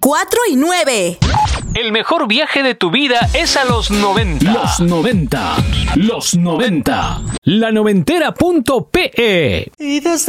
4 y 9. El mejor viaje de tu vida es a los 90. Los 90. Los 90. La noventera.pe.